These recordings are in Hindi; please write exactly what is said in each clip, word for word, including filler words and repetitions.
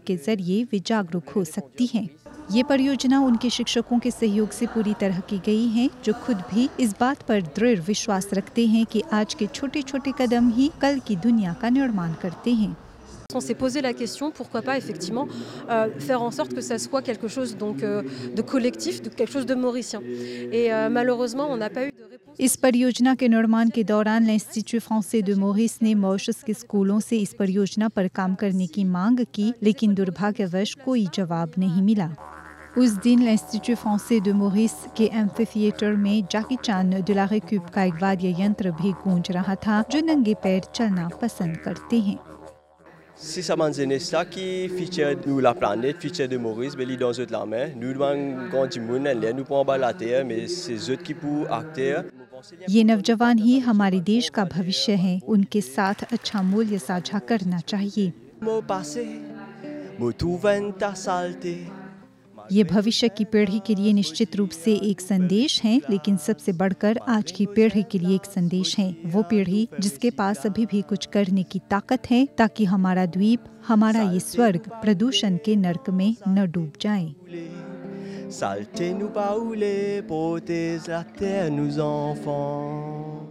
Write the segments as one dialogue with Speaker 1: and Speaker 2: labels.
Speaker 1: के जरिए वे जागरूक हो सकती हैं। ये परियोजना उनके शिक्षकों के सहयोग से पूरी तरह की गई है, जो खुद भी इस बात पर दृढ़ विश्वास रखते हैं कि आज के छोटे छोटे कदम ही कल की दुनिया का निर्माण करते हैं।
Speaker 2: On s'est posé la question, pourquoi pas effectivement euh, faire en sorte que ça soit quelque chose donc euh, de collectif, de quelque chose de mauricien. Et euh, malheureusement, on n'a pas eu de réponse.
Speaker 1: इस परियोजना के निर्माण के दौरान l'institut français de Maurice ने मॉरिशस के स्कूलों से इस परियोजना पर काम करने की मांग की, लेकिन दुर्भाग्यवश कोई जवाब नहीं मिला। उस दिन l'institut français de Maurice के एम्फीथिएटर में जैकी चैन de la récup का एक वाद्य यंत्र भी गूंज रहा था, जो नंगे पैर चलना पसंद करते हैं।
Speaker 3: C'est ça manzenesta qui feature nous la planète, feature de Maurice, mais li dans la main. Nous devons quand du monde là, nous pouvons pas la terre, mais c'est eux qui pour acteurs.
Speaker 1: ये नौजवान ही हमारे देश का भविष्य हैं, उनके साथ अच्छा मूल्य साझा करना चाहिए।
Speaker 3: Mo passé, mo trouven ta saleté.
Speaker 1: ये भविष्य की पीढ़ी के लिए निश्चित रूप से एक संदेश है, लेकिन सबसे बढ़कर आज की पीढ़ी के लिए एक संदेश है, वो पीढ़ी जिसके पास अभी भी कुछ करने की ताकत है, ताकि हमारा द्वीप, हमारा ये स्वर्ग प्रदूषण के नर्क में न डूब जाए।
Speaker 3: Saleté nous baoulé, protège la terre nous enfants.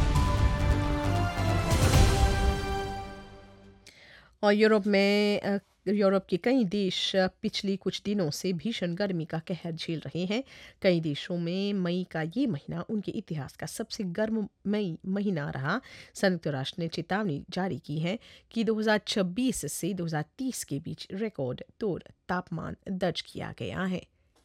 Speaker 4: और यूरोप में अ, यूरोप के कई देश पिछले कुछ दिनों से भीषण गर्मी का कहर झेल रहे हैं। कई देशों में मई का ये महीना उनके इतिहास का सबसे गर्म मई महीना रहा। संयुक्त राष्ट्र ने चेतावनी जारी की है कि दो हज़ार छब्बीस से दो हज़ार तीस के बीच रिकॉर्ड तोड़ तापमान दर्ज किया गया है।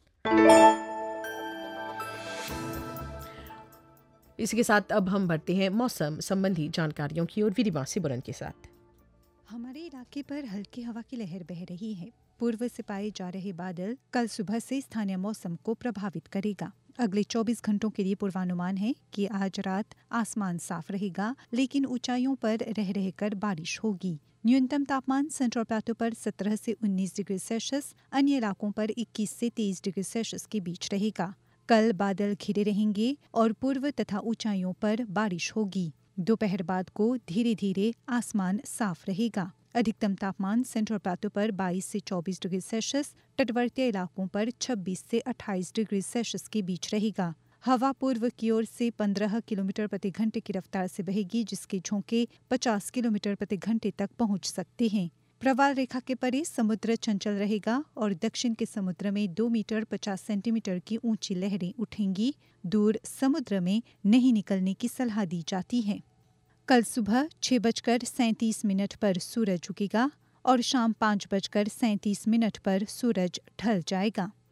Speaker 4: इसी के साथ अब हम बढ़ते हैं मौसम संबंधी जानकारियों की ओर विधिमा सिबरन के साथ।
Speaker 1: हमारे इलाके पर हल्की हवा की लहर बह रही है। पूर्व से पाए जा रहे बादल कल सुबह से स्थानीय मौसम को प्रभावित करेगा। अगले चौबीस घंटों के लिए पूर्वानुमान है कि आज रात आसमान साफ रहेगा, लेकिन ऊंचाइयों पर रह रहकर बारिश होगी। न्यूनतम तापमान सेंट्रल प्लेटो पर सत्रह से उन्नीस डिग्री सेल्सियस, अन्य इलाकों पर इक्कीस से तेईस डिग्री सेल्सियस के बीच रहेगा। कल बादल घिरे रहेंगे और पूर्व तथा ऊंचाइयों पर बारिश होगी। दोपहर बाद को धीरे धीरे आसमान साफ रहेगा। अधिकतम तापमान सेंट्रल प्लेटो पर बाईस से चौबीस डिग्री सेल्सियस, तटवर्तीय इलाकों पर छब्बीस से अट्ठाईस डिग्री सेल्सियस के बीच रहेगा। हवा पूर्व की ओर से पंद्रह किलोमीटर प्रति घंटे की रफ्तार से बहेगी, जिसके झोंके पचास किलोमीटर प्रति घंटे तक पहुंच सकते हैं। प्रवाल रेखा के परे समुद्र चंचल रहेगा और दक्षिण के समुद्र में दो मीटर पचास सेंटीमीटर की ऊंची लहरें उठेंगी। दूर समुद्र में नहीं निकलने की सलाह दी जाती है। कल सुबह छह बजकर सैंतीस मिनट पर सूरज उगेगा और शाम पाँच बजकर सैंतीस मिनट पर सूरज ढल जाएगा।